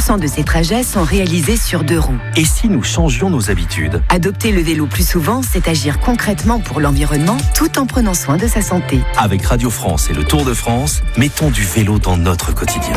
50% de ces trajets sont réalisés sur 2 roues. Et si nous changions nos habitudes ? Adopter le vélo plus souvent, c'est agir concrètement pour l'environnement tout en prenant soin de sa santé. Avec Radio France et le Tour de France, mettons du vélo dans notre quotidien.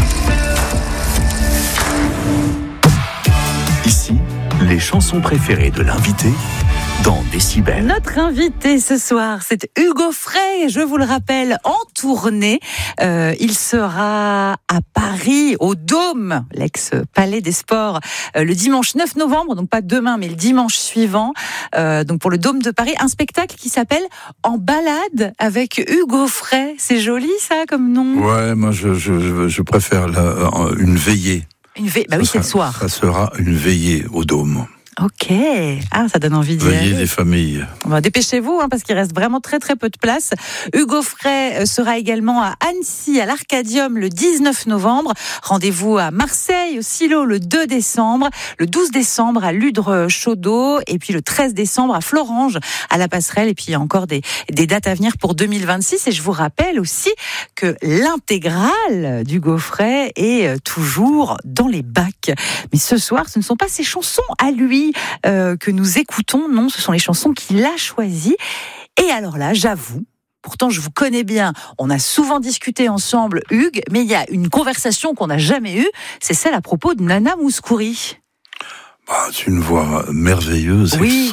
Ici, les chansons préférées de l'invité dans Décibel. Notre invité ce soir, c'est Hugo Frey, je vous le rappelle, en tournée. Il sera à Paris, au Dôme, l'ex-Palais des Sports, le dimanche 9 novembre, donc pas demain, mais le dimanche suivant, donc pour le Dôme de Paris, un spectacle qui s'appelle En balade avec Hugo Frey. C'est joli ça comme nom ? Ouais, moi je préfère une veillée. Bah oui, c'est le soir. Ça sera une veillée au Dôme. Ok, ça donne envie d'y aller. Veillée des familles. Dépêchez-vous, parce qu'il reste vraiment très très peu de place. Hugo Frey sera également à Annecy, à l'Arcadium, le 19 novembre. Rendez-vous à Marseille, au Silo, le 2 décembre. Le 12 décembre, à Ludre-Chaudeau. Et puis le 13 décembre, à Florange, à la Passerelle. Et puis il y a encore des dates à venir pour 2026. Et je vous rappelle aussi que l'intégrale d'Hugo Frey est toujours dans les bacs. Mais ce soir, ce ne sont pas ses chansons à lui que nous écoutons, non, ce sont les chansons qu'il a choisies. Et alors là, j'avoue, pourtant je vous connais bien, on a souvent discuté ensemble, Hugues, mais il y a une conversation qu'on n'a jamais eue, c'est celle à propos de Nana Mouskouri. C'est une voix merveilleuse, oui.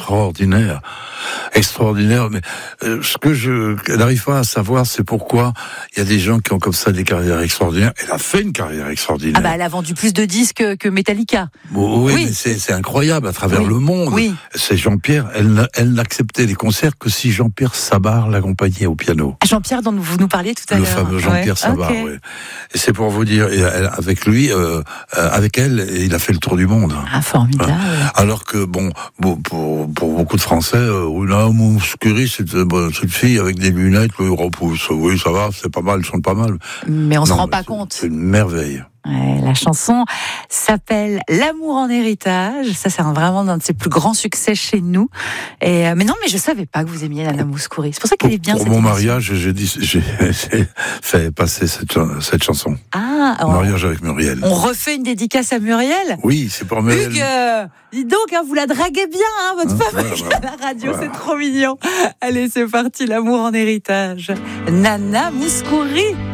extraordinaire. Mais ce que je n'arrive pas à savoir, c'est pourquoi il y a des gens qui ont comme ça des carrières extraordinaires. Elle a fait une carrière extraordinaire. Elle a vendu plus de disques que Metallica. Oui. Mais c'est incroyable à travers le monde. Oui. C'est Jean-Pierre. Elle n'acceptait les concerts que si Jean-Pierre Sabart l'accompagnait au piano. Jean-Pierre dont vous nous parliez tout à l'heure. Le fameux Jean-Pierre Sabart. Okay. Oui. Et c'est pour vous dire, avec lui, avec elle, il a fait le tour du monde. Formidable. Alors que pour beaucoup de Français, Nana Mouskouri, c'est une fille avec des lunettes, oui, ça va, c'est pas mal, chante pas mal. Mais on se rend pas compte. C'est une merveille. Ouais, la chanson s'appelle L'amour en héritage. Ça, c'est vraiment un de ses plus grands succès chez nous. Mais je savais pas que vous aimiez Nana Mouskouri. C'est pour ça qu'elle est bien. Pour mon mariage, j'ai fait passer cette chanson. Mon mariage avec Muriel. On refait une dédicace à Muriel. Oui, c'est pour Muriel. Hugues, dis donc, vous la draguez bien, votre femme à la radio, c'est trop mignon. Allez, c'est parti, L'amour en héritage. Nana Mouskouri.